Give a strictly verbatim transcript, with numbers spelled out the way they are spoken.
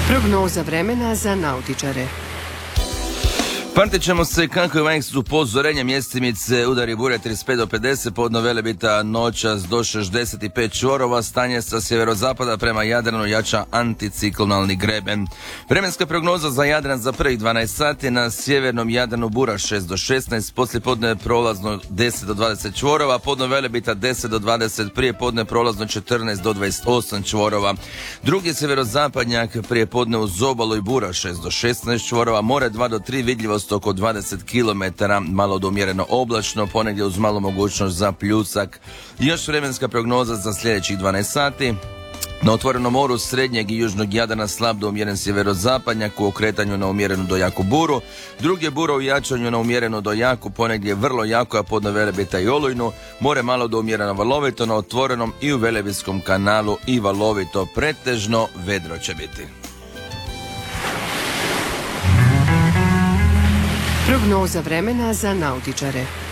Prognoza vremena za nautičare. Pamtit ćemo se kako je vanjsko upozorenje mjestimice udari bure trideset pet do pedeset, podno Velebita noćas do šezdeset pet čvorova, stanje sa sjeverozapada prema Jadranu jača anticiklonalni greben. Vremenska prognoza za Jadran za prvih dvanaest sati: na sjevernom Jadranu bura šest do šesnaest, poslije podne prolazno deset do dvadeset čvorova, podno Velebita deset do dvadeset, prije podne prolazno četrnaest do dvadeset osam čvorova. Drugi sjeverozapadnjak prije podne uz obalu i bura šest do šesnaest čvorova, more dva do tri, vidljivost oko dvadeset kilometara, malo do umjereno oblačno, ponegdje uz malo mogućnost za pljusak. Još vremenska prognoza za sljedećih dvanaest sati. Na otvorenom moru srednjeg i južnog Jadrana slab do umjeren sjeverozapadnjak u okretanju na umjerenu do jaku buru. Drugi je bura u jačanju na umjerenu do jaku, ponegdje vrlo jako, a podno Velebita i olujnu. More malo do umjereno valovito, na otvorenom i u Velebitskom kanalu i valovito, pretežno vedro će biti. Prognoza vremena za nautičare.